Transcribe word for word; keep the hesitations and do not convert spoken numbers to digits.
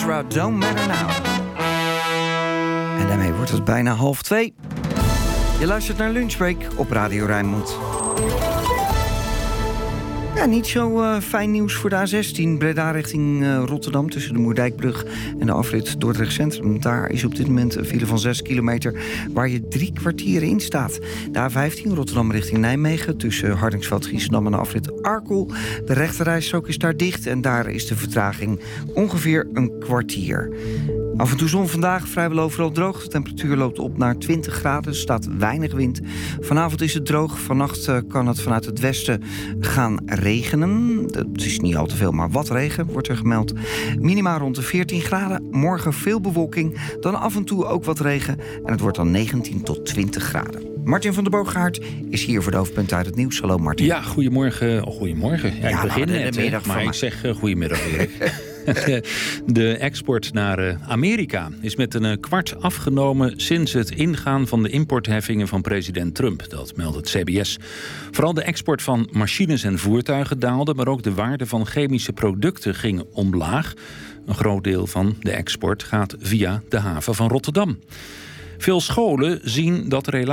Ezra, Don't Matter Now. En daarmee wordt het bijna half twee. Je luistert naar Lunchbreak op Radio Rijnmond. Ja, niet zo uh, fijn nieuws voor de A zestien. Breda richting uh, Rotterdam tussen de Moerdijkbrug en de afrit Dordrecht Centrum. Daar is op dit moment een file van zes kilometer waar je drie kwartieren in staat. De A vijftien Rotterdam richting Nijmegen tussen Hardingsveld, Giessendam en de afrit Arkel. De rechterrijstrook is daar dicht en daar is de vertraging ongeveer een kwartier. Af en toe zon vandaag, vrijwel overal droog. De temperatuur loopt op naar twintig graden, er staat weinig wind. Vanavond is het droog, vannacht uh, kan het vanuit het westen gaan regenen. Het is niet al te veel, maar wat regen wordt er gemeld. Minima rond de veertien graden, morgen veel bewolking, dan af en toe ook wat regen. En het wordt dan negentien tot twintig graden. Martin van der Boogaard is hier voor de hoofdpunten uit het nieuws. Hallo Martin. Ja, goedemorgen. Oh, goedemorgen. Ja, Ja, ik begin nou, de- de net, hè, middag maar van ik mij. zeg uh, goedemiddag, Erik. De export naar uh, Amerika is met een uh, kwart afgenomen sinds het ingaan van de importheffingen van president Trump. Dat meldt het C B S. Vooral de export van machines en voertuigen daalde, maar ook de waarde van chemische producten ging omlaag. Een groot deel van de export gaat via de haven van Rotterdam. Veel scholen zien dat de relatie